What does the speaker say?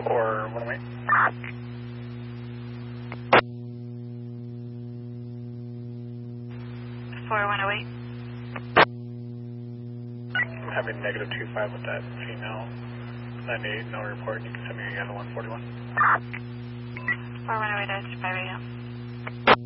Or 108. 4108. I'm having negative 25 with that female. 98, no report. You can send me again to 141. 4108, 5 AM.